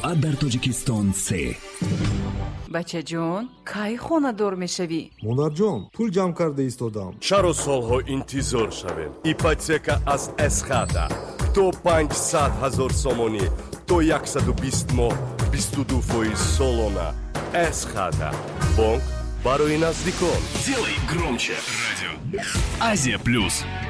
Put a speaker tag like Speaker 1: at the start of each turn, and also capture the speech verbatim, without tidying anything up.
Speaker 1: саоат дар Тоҷикистон се.
Speaker 2: бачаҷон, кай хонадор мешавӣ?
Speaker 3: монарҷон, пул ҷамъ карда истодам.
Speaker 4: чаро солҳо интизор шавем? ипотека аз эсхата то панҷсад ҳазор сомонӣ то яксаду бист моҳ бисту ду фоиз солона. эсхата бонк барои наздикон.
Speaker 1: Делай громче радио Азия плюс.